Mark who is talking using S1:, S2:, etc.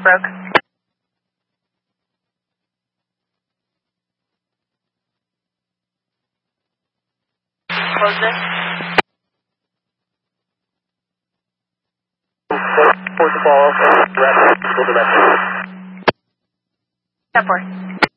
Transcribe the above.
S1: broke. Close this.
S2: Report the ball, direct, go direct.
S1: 10-4.